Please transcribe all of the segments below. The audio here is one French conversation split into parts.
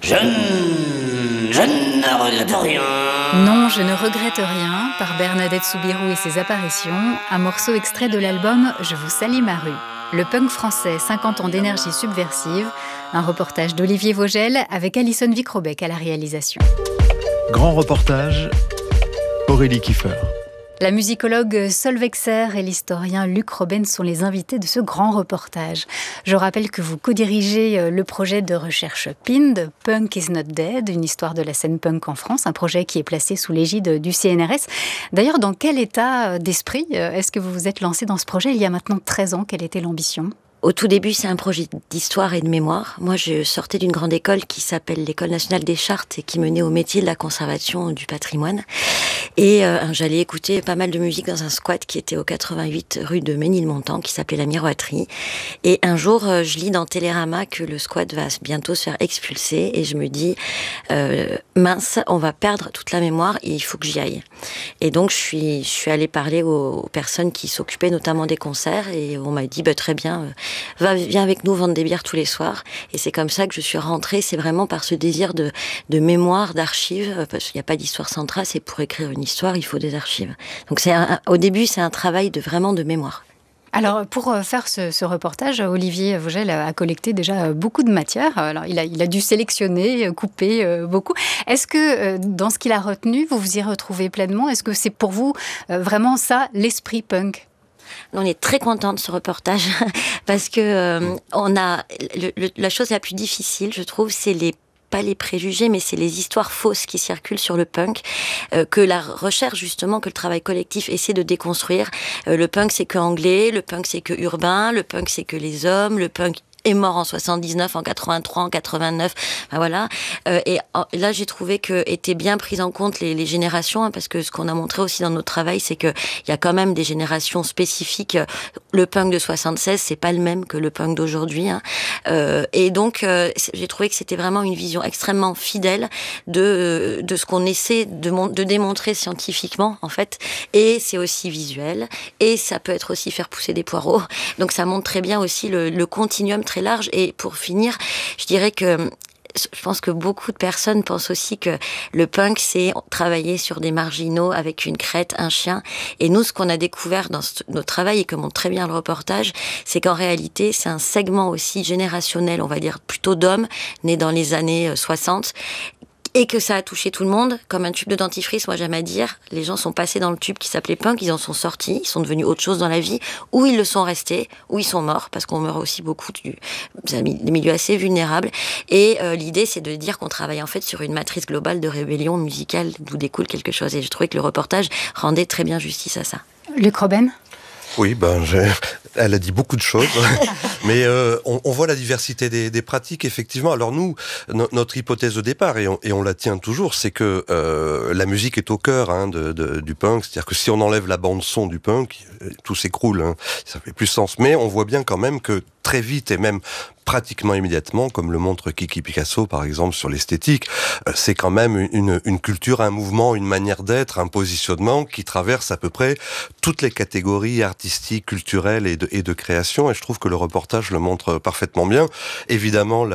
Je ne regrette rien. Non, je ne regrette rien, par Bernadette Soubirous et ses apparitions, un morceau extrait de l'album Je vous salue ma rue. Le punk français, 50 ans d'énergie subversive, un reportage d'Olivier Vogel avec Alison Vicrobec à la réalisation. Grand reportage, Aurélie Kiefer. La musicologue Sol Vexer et l'historien Luc Robben sont les invités de ce grand reportage. Je rappelle que vous co-dirigez le projet de recherche PIND, Punk is not dead, une histoire de la scène punk en France, un projet qui est placé sous l'égide du CNRS. D'ailleurs, dans quel état d'esprit est-ce que vous vous êtes lancé dans ce projet il y a maintenant 13 ans? Quelle était l'ambition ? Au tout début, c'est un projet d'histoire et de mémoire. Moi, je sortais d'une grande école qui s'appelle l'École nationale des chartes et qui menait au métier de la conservation du patrimoine. Et j'allais écouter pas mal de musique dans un squat qui était au 88 rue de Ménilmontant, qui s'appelait La Miroiterie. Et un jour, je lis dans Télérama que le squat va bientôt se faire expulser. Et je me dis, mince, on va perdre toute la mémoire et il faut que j'y aille. Et donc, je suis allée parler aux personnes qui s'occupaient notamment des concerts. Et on m'a dit, très bien, viens avec nous vendre des bières tous les soirs. Et c'est comme ça que je suis rentrée. C'est vraiment par ce désir de mémoire, d'archives, parce qu'il n'y a pas d'histoire centrale. C'est pour écrire une histoire, il faut des archives. Donc au début, c'est un travail vraiment de mémoire. Alors, pour faire ce reportage, Olivier Vogel a collecté déjà beaucoup de matière. Alors, il a dû sélectionner, couper beaucoup. Est-ce que, dans ce qu'il a retenu, vous vous y retrouvez pleinement? Est-ce que c'est pour vous vraiment ça, l'esprit punk? On est très content de ce reportage parce que on a la chose la plus difficile, je trouve, c'est pas les préjugés, mais c'est les histoires fausses qui circulent sur le punk, que la recherche, justement, que le travail collectif essaie de déconstruire. Le punk, c'est que anglais, le punk, c'est que urbain, le punk, c'est que les hommes, le punk est mort en 79, en 83, en 89, voilà. Et là, j'ai trouvé que étaient bien prises en compte les générations, parce que ce qu'on a montré aussi dans notre travail, c'est que il y a quand même des générations spécifiques. Le punk de 76, c'est pas le même que le punk d'aujourd'hui. Et donc, j'ai trouvé que c'était vraiment une vision extrêmement fidèle de ce qu'on essaie de démontrer scientifiquement, en fait. Et c'est aussi visuel. Et ça peut être aussi faire pousser des poireaux. Donc, ça montre très bien aussi le continuum très large. Et pour finir, je dirais que je pense que beaucoup de personnes pensent aussi que le punk, c'est travailler sur des marginaux avec une crête, un chien. Et nous, ce qu'on a découvert dans notre travail et que montre très bien le reportage, c'est qu'en réalité, c'est un segment aussi générationnel, on va dire plutôt d'hommes, nés dans les années 60, et que ça a touché tout le monde, comme un tube de dentifrice, moi j'aime à dire. Les gens sont passés dans le tube qui s'appelait punk, ils en sont sortis, ils sont devenus autre chose dans la vie, ou ils le sont restés, ou ils sont morts, parce qu'on meurt aussi beaucoup des milieux assez vulnérables. Et l'idée, c'est de dire qu'on travaille en fait sur une matrice globale de rébellion musicale, d'où découle quelque chose. Et je trouvais que le reportage rendait très bien justice à ça. Luc Robben ? Oui, elle a dit beaucoup de choses, mais on voit la diversité des pratiques, effectivement. Alors nous, notre hypothèse de départ, et on la tient toujours, c'est que la musique est au cœur du punk, c'est-à-dire que si on enlève la bande-son du punk, tout s'écroule, ça fait plus sens. Mais on voit bien quand même que très vite, et même pratiquement immédiatement, comme le montre Kiki Picasso par exemple sur l'esthétique, c'est quand même une culture, un mouvement, une manière d'être, un positionnement qui traverse à peu près toutes les catégories artistiques, culturelles et de création, et je trouve que le reportage le montre parfaitement bien. Évidemment,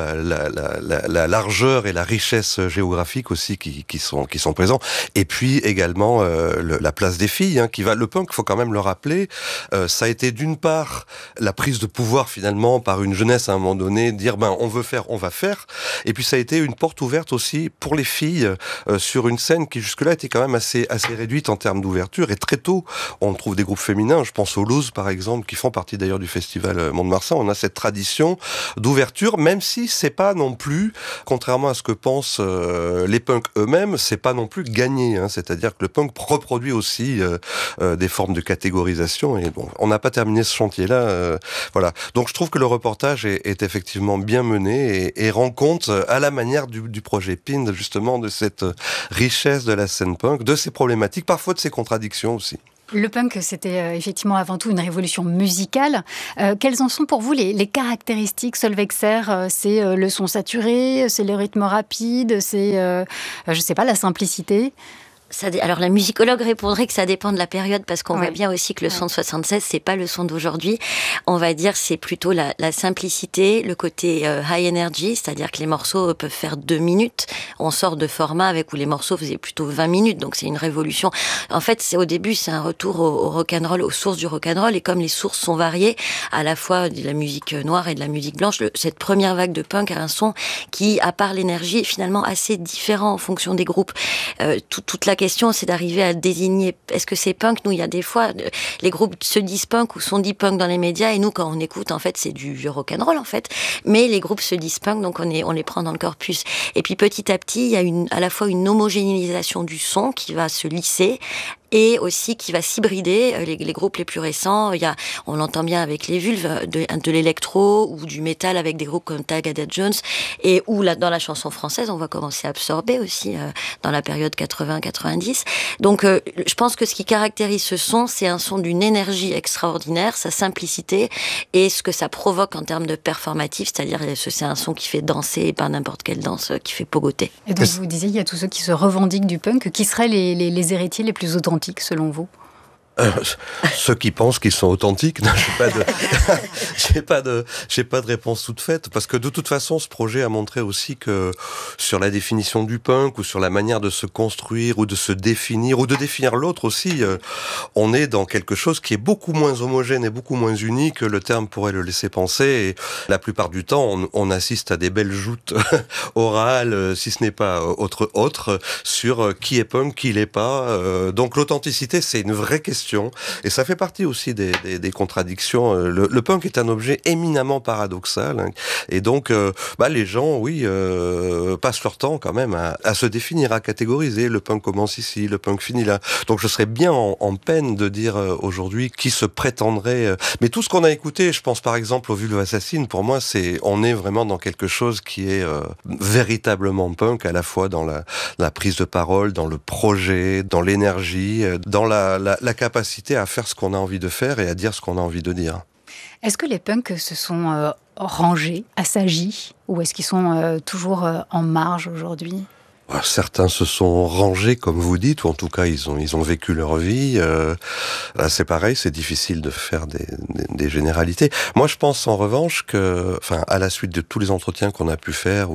la largeur et la richesse géographique aussi qui sont présents, et puis également la place des filles, le punk, faut quand même le rappeler, ça a été d'une part la prise de pouvoir finalement par une jeunesse à un moment donné, dire on veut faire, on va faire. Et puis ça a été une porte ouverte aussi pour les filles sur une scène qui jusque-là était quand même assez réduite en termes d'ouverture. Et très tôt, on trouve des groupes féminins. Je pense aux Looses par exemple, qui font partie d'ailleurs du festival Mont-de-Marsan. On a cette tradition d'ouverture, même si c'est pas non plus, contrairement à ce que pensent les punks eux-mêmes, c'est pas non plus gagné. C'est-à-dire que le punk reproduit aussi des formes de catégorisation. Et bon, on n'a pas terminé ce chantier-là. Voilà. Donc je trouve que le reportage est effectivement bien mené et rend compte à la manière du projet PIND, justement, de cette richesse de la scène punk, de ses problématiques, parfois de ses contradictions aussi. Le punk, c'était effectivement avant tout une révolution musicale. Quelles en sont pour vous les caractéristiques, Sol Vexer? C'est le son saturé, c'est le rythme rapide, c'est, je sais pas, la simplicité? Alors la musicologue répondrait que ça dépend de la période, parce qu'on voit Oui. bien aussi que le son de 76, c'est pas le son d'aujourd'hui. On va dire c'est plutôt la simplicité, le côté high energy, c'est-à-dire que les morceaux peuvent faire 2 minutes. On sort de format où les morceaux faisaient plutôt 20 minutes, donc c'est une révolution. En fait, au début, c'est un retour au rock'n'roll, aux sources du rock'n'roll, et comme les sources sont variées, à la fois de la musique noire et de la musique blanche, cette première vague de punk a un son qui, à part l'énergie, est finalement assez différent en fonction des groupes. Toute la question, c'est d'arriver à désigner, est-ce que c'est punk? Nous, il y a des fois, les groupes se disent punk ou sont dit punk dans les médias, et nous, quand on écoute, en fait, c'est du rock'n'roll, en fait. Mais les groupes se disent punk, donc on les prend dans le corpus. Et puis, petit à petit, il y a à la fois une homogénéisation du son qui va se lisser, et aussi qui va s'hybrider. Les groupes les plus récents, on l'entend bien avec les Vulves, de l'électro ou du métal avec des groupes comme Tag and Dead Jones, et où dans la chanson française, on va commencer à absorber aussi dans la période 80-90. Donc je pense que ce qui caractérise ce son, c'est un son d'une énergie extraordinaire, sa simplicité et ce que ça provoque en termes de performatif, c'est-à-dire c'est un son qui fait danser, et pas n'importe quelle danse, qui fait pogoter. Et donc vous disiez, il y a tous ceux qui se revendiquent du punk. Qui seraient les héritiers les plus authentiques selon vous? Ceux qui pensent qu'ils sont authentiques, non, j'ai pas de réponse toute faite, parce que de toute façon, ce projet a montré aussi que sur la définition du punk ou sur la manière de se construire ou de se définir ou de définir l'autre aussi, on est dans quelque chose qui est beaucoup moins homogène et beaucoup moins uni que le terme pourrait le laisser penser. Et la plupart du temps, on assiste à des belles joutes orales, si ce n'est pas autre, sur qui est punk, qui l'est pas. Donc l'authenticité, c'est une vraie question. Et ça fait partie aussi des contradictions. Le punk est un objet éminemment paradoxal. Hein, et donc, les gens, passent leur temps quand même à se définir, à catégoriser. Le punk commence ici, le punk finit là. Donc, je serais bien en peine de dire aujourd'hui qui se prétendrait. Mais tout ce qu'on a écouté, je pense par exemple aux Vulves Assassines, pour moi, on est vraiment dans quelque chose qui est véritablement punk, à la fois dans la prise de parole, dans le projet, dans l'énergie, dans la capacité à faire ce qu'on a envie de faire et à dire ce qu'on a envie de dire. Est-ce que les punks se sont rangés, assagis, ou est-ce qu'ils sont toujours en marge aujourd'hui ? Certains se sont rangés, comme vous dites, ou en tout cas ils ont vécu leur vie. Là, c'est pareil, c'est difficile de faire des généralités. Moi, je pense en revanche que, à la suite de tous les entretiens qu'on a pu faire,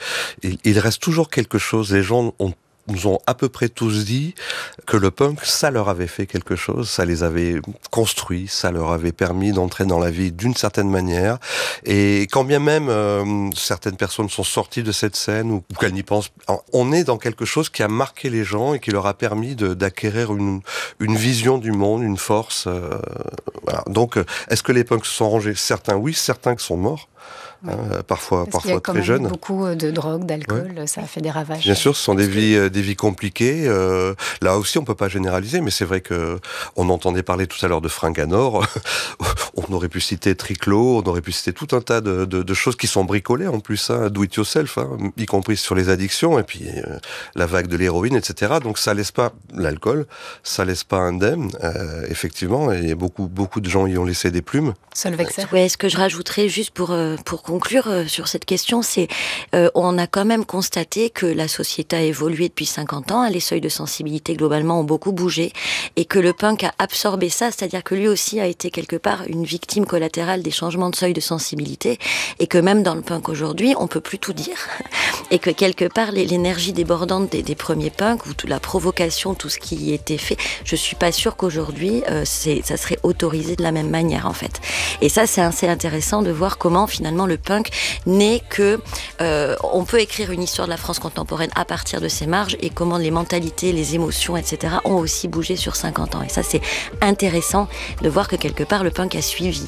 il reste toujours quelque chose. Les gens nous ont à peu près tous dit que le punk, ça leur avait fait quelque chose, ça les avait construits, ça leur avait permis d'entrer dans la vie d'une certaine manière. Et quand bien même certaines personnes sont sorties de cette scène ou qu'elles n'y pensent, on est dans quelque chose qui a marqué les gens et qui leur a permis d'acquérir une vision du monde, une force. Voilà. Donc, est-ce que les punks se sont rangés? Certains oui, certains qui sont morts. Ouais. Parfois il y a quand très même jeunes. Beaucoup de drogue, d'alcool, ça a fait des ravages. Bien sûr, ce sont des vies compliquées. Là aussi, on peut pas généraliser, mais c'est vrai que on entendait parler tout à l'heure de fringues à Nord. On aurait pu citer Triclo, on aurait pu citer tout un tas de choses qui sont bricolées en plus, do it yourself, y compris sur les addictions, et puis la vague de l'héroïne, etc. Donc ça laisse pas l'alcool, ça laisse pas indemne, effectivement, et beaucoup de gens y ont laissé des plumes. Solveig Serre. Ouais, ce que je rajouterais juste pour conclure sur cette question, c'est on a quand même constaté que la société a évolué depuis 50 ans, les seuils de sensibilité globalement ont beaucoup bougé, et que le punk a absorbé ça, c'est-à-dire que lui aussi a été quelque part une victime collatérale des changements de seuil de sensibilité, et que même dans le punk aujourd'hui, on peut plus tout dire, et que quelque part l'énergie débordante des premiers punks, ou toute la provocation, tout ce qui y était fait, je suis pas sûre qu'aujourd'hui ça serait autorisé de la même manière en fait. Et ça, c'est assez intéressant de voir comment finalement le punk n'est que on peut écrire une histoire de la France contemporaine à partir de ses marges, et comment les mentalités, les émotions, etc. ont aussi bougé sur 50 ans. Et ça, c'est intéressant de voir que quelque part le punk a suivi.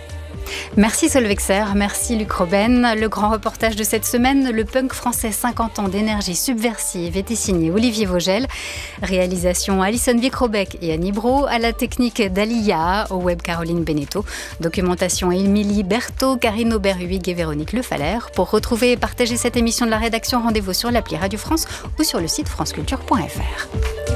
Merci Solveig Serre, merci Luc Robben. Le grand reportage de cette semaine, le punk français 50 ans d'énergie subversive, était signé Olivier Vogel. Réalisation Alison Vic-Robec et Annie Brault. À la technique d'Alia, au web Caroline Beneteau. Documentation Émilie Berthaud, Karine Aubert-Huyghe et Véronique Le Faller. Pour retrouver et partager cette émission de la rédaction, rendez-vous sur l'appli Radio France ou sur le site franceculture.fr.